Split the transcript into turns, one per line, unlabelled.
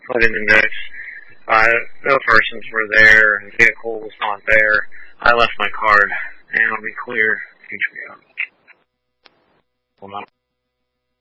put in the notes. No persons were there. The vehicle was not there. I left my card, and it'll be clear. HBO. Well, not